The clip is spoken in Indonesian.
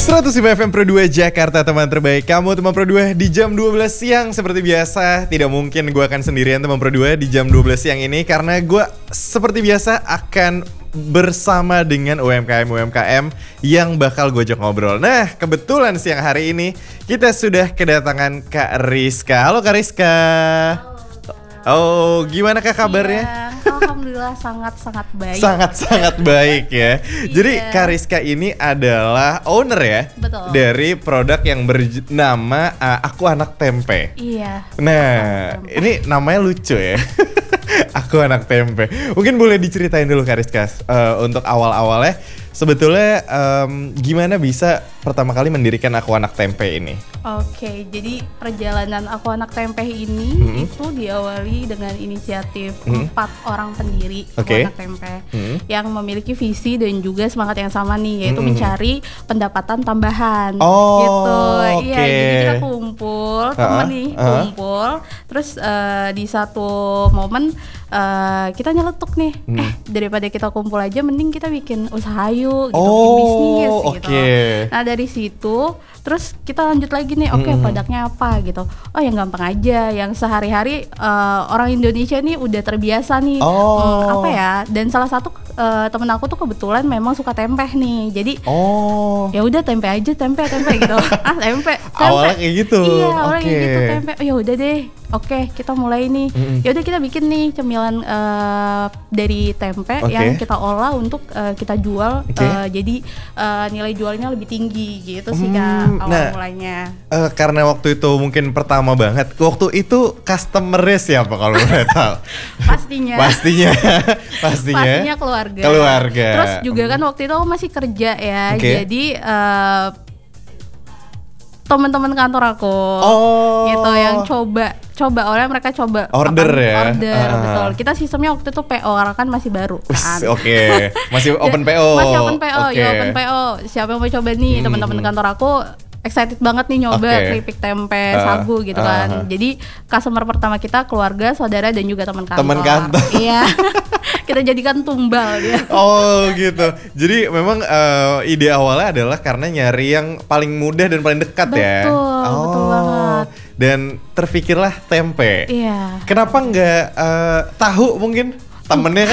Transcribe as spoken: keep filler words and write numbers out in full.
seratus lima F M Pro dua Jakarta, teman terbaik kamu, teman Pro dua di jam dua belas siang. Seperti biasa, tidak mungkin gue akan sendirian teman Pro dua di jam dua belas siang ini, karena gue seperti biasa akan bersama dengan U M K M-U M K M yang bakal gue ajak ngobrol. Nah, kebetulan siang hari ini kita sudah kedatangan Kak Rizka. Halo Kak Rizka. Oh, gimana Kak kabarnya? Iya, alhamdulillah sangat-sangat baik. Sangat-sangat baik ya. Jadi Iya. Kak Rizka ini adalah owner ya. Betul. Dari produk yang bernama uh, Aku Anak Tempe. Iya. Nah, Tempe. ini namanya lucu ya. Aku Anak Tempe. Mungkin boleh diceritain dulu Kak Rizka, uh, untuk awal-awalnya sebetulnya um, gimana bisa pertama kali mendirikan Aku Anak Tempe ini? Oke, jadi perjalanan Aku Anak Tempe ini Hmm. itu diawali dengan inisiatif Hmm. empat orang pendiri Oke. Aku Anak Tempe Hmm. yang memiliki visi dan juga semangat yang sama nih, yaitu Hmm. mencari pendapatan tambahan. Oh, gitu. Iya, oke. jadi kita kumpul, Uh-uh, temen nih uh-uh. kumpul, terus eh, di satu momen eh, kita nyeletuk nih, Hmm. eh daripada kita kumpul aja, mending kita bikin usaha yuk, gitu, bikin bisnis Oh, gitu. oke. Nah dari situ terus kita lanjut lagi nih, oke Mm-mm. produknya apa gitu. Oh yang gampang aja, yang sehari-hari eh, orang Indonesia nih udah terbiasa nih. Oh. Hmm, apa ya? Dan salah satu eh, temen aku tuh kebetulan memang suka tempe nih. Jadi Oh. ya udah tempe aja, tempe tempe gitu. Ah tempe, tempe. Awalnya kayak gitu. Iya, awalnya kayak Oke. gitu tempe. Oh ya udah deh. Oke, kita mulai nih. Mm-mm. Ya udah kita bikin nih cemilan eh, dari tempe Oke. yang kita olah untuk eh, kita jual. Oke. Eh, jadi eh, nilai jualnya lebih tinggi gitu sih Kak, Hmm, awal nah. mulainya. Eh, karena waktu itu mungkin pertama banget. Waktu itu customer-nya siapa kalau boleh tahu? Pastinya. Pastinya. Pastinya. Pastinya keluarga. Keluarga. Terus juga kan waktu itu aku masih kerja ya. Oke. Jadi eh, teman-teman kantor aku Oh. gitu yang coba coba oleh mereka coba Order apa, ya? order Ah. betul. Kita sistemnya waktu itu P O karena kan masih baru Wis, kan. Oke, masih open P O. Masih open P O, Oke. ya open P O. Siapa yang mau coba nih? Hmm, Teman-teman hmm. kantor aku excited banget nih nyoba Oke. keripik tempe, Ah, sagu gitu ah, kan. ah. Jadi customer pertama kita keluarga, saudara dan juga teman kantor. Teman kantor. Iya. Kita jadikan tumbal dia. Oh gitu. Jadi memang eh, ide awalnya adalah karena nyari yang paling mudah dan paling dekat ya. Betul, betul banget. Dan terpikirlah tempe. Iya. Kenapa nggak eh, tahu mungkin? Temennya kan